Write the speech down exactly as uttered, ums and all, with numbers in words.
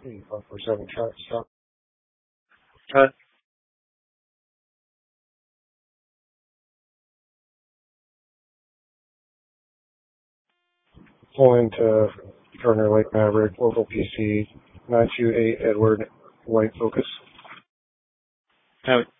five four seven, chart, stop. Cut. Pull into Gardner Lake Maverick, local P C nine two eight Edward, white focus. Have it.